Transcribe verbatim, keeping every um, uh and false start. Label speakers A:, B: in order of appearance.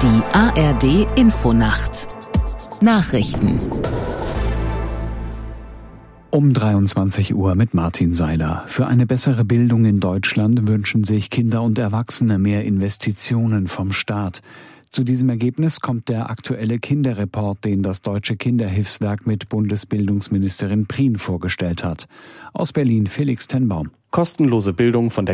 A: Die A R D Infonacht Nachrichten
B: Um dreiundzwanzig Uhr mit Martin Seiler. Für eine bessere Bildung in Deutschland wünschen sich Kinder und Erwachsene mehr Investitionen vom Staat. Zu diesem Ergebnis kommt der aktuelle Kinderreport, den das Deutsche Kinderhilfswerk mit Bundesbildungsministerin Prien vorgestellt hat. Aus Berlin Felix Tenbaum.
C: Kostenlose Bildung von der